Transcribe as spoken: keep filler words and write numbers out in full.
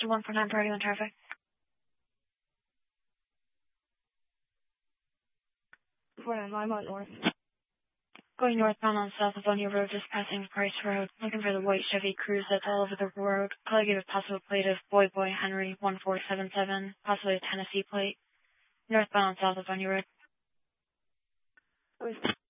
Rochester one four nine Party on traffic. four nine Lymont North. Going northbound on South Livonia Road, just passing Price Road. Looking for the white Chevy Cruze that's all over the road. Probably get a possible plate of Boy Boy Henry one four seven seven, possibly a Tennessee plate. Northbound on South Livonia Road.